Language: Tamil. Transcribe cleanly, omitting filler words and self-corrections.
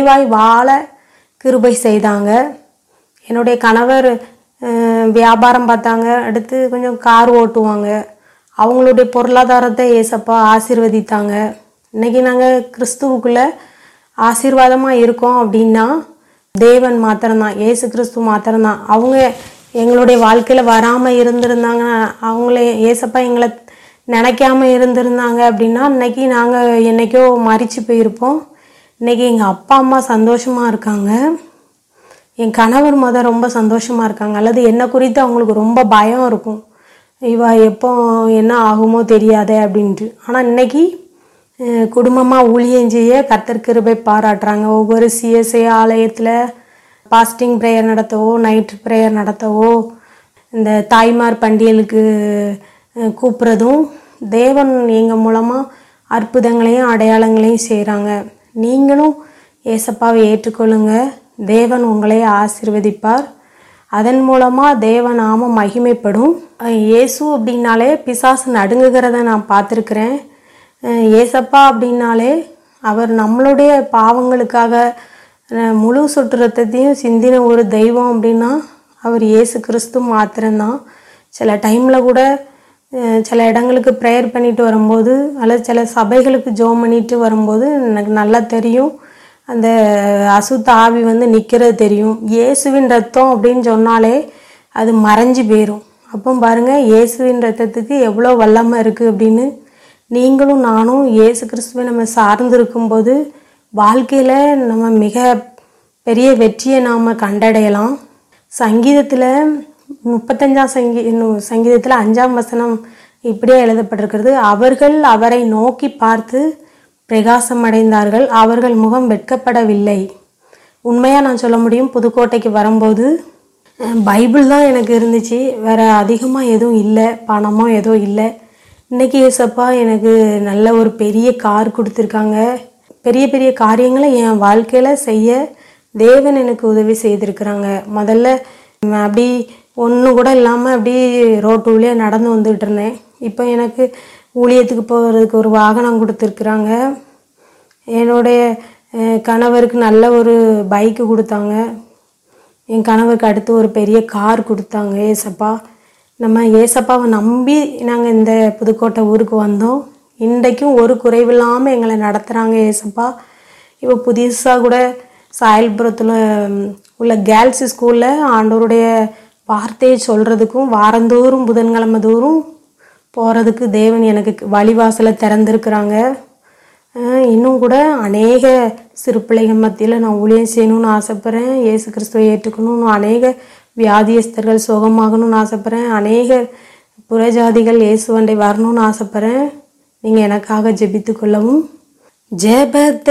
மடிவாய் வாழ கிருபை செய்தாங்க. என்னுடைய கணவர் வியாபாரம் பார்த்தாங்க, அடுத்து கொஞ்சம் கார் ஓட்டுவாங்க. அவங்களுடைய பொருளாதாரத்தை ஏசப்பா ஆசீர்வதித்தாங்க. இன்றைக்கி நாங்கள் கிறிஸ்துவுக்குள்ளே ஆசீர்வாதமாக இருக்கோம் அப்படின்னா தேவன் மாத்திரம்தான், இயேசு கிறிஸ்து மாத்திரம்தான். அவங்க எங்களுடைய வாழ்க்கையில் வராமல் இருந்திருந்தாங்க, அவங்களே ஏசப்பா எங்களை நினைக்காம இருந்திருந்தாங்க அப்படின்னா இன்றைக்கி நாங்கள் என்றைக்கோ மரித்து போயிருப்போம். இன்றைக்கி எங்கள் அப்பா அம்மா சந்தோஷமாக இருக்காங்க, என் கணவர் ரொம்ப சந்தோஷமாக இருக்காங்க. அல்லது என்னை குறித்து அவங்களுக்கு ரொம்ப பயம் இருக்கும், இவ எப்போ என்ன ஆகுமோ தெரியாதே அப்படின்ட்டு. ஆனால் இன்றைக்கி குடும்பமாக ஊழியம் செய்ய கர்த்தர் கிருபை பாராட்டுறாங்க. ஒவ்வொரு சிஎஸ்ஐ ஆலயத்தில் பாஸ்டிங் ப்ரேயர் நடத்தவோ, நைட் ப்ரேயர் நடத்தவோ, இந்த தாய்மார் பண்டிகைகளுக்கு கூப்பிட்றதும் தேவன் எங்கள் மூலமாக அற்புதங்களையும் அடையாளங்களையும் செய்கிறாங்க. நீங்களும் ஏசப்பாவை ஏற்றுக்கொள்ளுங்க, தேவன் உங்களை ஆசீர்வதிப்பார். அதன் மூலமாக தேவ நாமம் மகிமைப்படும். இயேசு அப்படின்னாலே பிசாசு நடுங்குகிறத நான் பார்த்துருக்குறேன். ஏசப்பா அப்படின்னாலே அவர் நம்மளுடைய பாவங்களுக்காக முழு சொட்டு ரத்தத்தையும் சிந்தின ஒரு தெய்வம் அப்படின்னா அவர் இயேசு கிறிஸ்து மாத்திரம்தான். சில டைமில் கூட சில இடங்களுக்கு ப்ரேயர் பண்ணிட்டு வரும்போது அல்லது சில சபைகளுக்கு ஜெபம் பண்ணிட்டு வரும்போது எனக்கு நல்லா தெரியும், அந்த அசுத்த ஆவி நிற்கிறது தெரியும். இயேசுவின் ரத்தம் அப்படின்னு சொன்னாலே அது மறைஞ்சு போயிடும். அப்போ பாருங்கள், இயேசுவின் ரத்தத்துக்கு எவ்வளோ வல்லமை இருக்குது அப்படின்னு. நீங்களும் நானும் இயேசு கிறிஸ்துவை நம்ம சார்ந்து இருக்கும்போது வாழ்க்கையில் நம்ம மிக பெரிய வெற்றியை நாம் கண்டடையலாம். சங்கீதத்தில் 35ஆம் சங்கீதத்தில் 5ஆம் வசனம் இப்படியே எழுதப்பட்டிருக்கிறது, அவர்கள் அவரை நோக்கி பார்த்து பிரகாசம் அடைந்தார்கள், அவர்கள் முகம் வெட்கப்படவில்லை. உண்மையாக நான் சொல்ல முடியும், புதுக்கோட்டைக்கு வரும்போது பைபிள் தான் எனக்கு இருந்துச்சு, வேறு அதிகமாக எதுவும் இல்லை, பணமோ எதுவும் இல்லை. இன்றைக்கி ஏசப்பா எனக்கு நல்ல ஒரு பெரிய கார் கொடுத்துருக்காங்க. பெரிய பெரிய காரியங்களை என் வாழ்க்கையில் செய்ய தேவன் எனக்கு உதவி செய்திருக்கிறாங்க. முதல்ல அப்படி ஒன்று கூட இல்லாமல் அப்படி ரோட்டு வழியாக நடந்து வந்துக்கிட்டு இருந்தேன். இப்போ எனக்கு ஊழியத்துக்கு போகிறதுக்கு ஒரு வாகனம் கொடுத்துருக்குறாங்க. என்னுடைய கணவருக்கு நல்ல ஒரு பைக்கு கொடுத்தாங்க. என் கணவருக்கு அடுத்து ஒரு பெரிய கார் கொடுத்தாங்க ஏசப்பா. நம்ம ஏசப்பாவை நம்பி நாங்கள் இந்த புதுக்கோட்டை ஊருக்கு வந்தோம். இன்றைக்கும் ஒரு குறைவில்லாமல் எங்களை நடத்துகிறாங்க ஏசப்பா. இப்போ புதுசாக கூட சாயல்புரத்தில் உள்ள கேர்ள்ஸ் ஸ்கூலில் ஆண்டவருடைய வார்த்தையை சொல்கிறதுக்கும் வாரந்தோறும் புதன்கிழமை தோறும் போகிறதுக்கு தேவன் எனக்கு வழிவாசலை திறந்துருக்குறாங்க. இன்னும் கூட அநேக சிறு பிள்ளைகள் மத்தியில் நான் ஊழியம் செய்யணும்னு ஆசைப்பட்றேன். இயேசு கிறிஸ்துவை ஏற்றுக்கணும்னு அநேக வியாதியஸ்தர்கள் சுகமாகணும்னு ஆசைப்பட்றேன். அநேக புறஜாதிகள் இயேசுவண்டை வரணும்னு ஆசைப்பட்றேன். நீங்கள் எனக்காக ஜெபித்து கொள்ளவும். ஜெபத்தை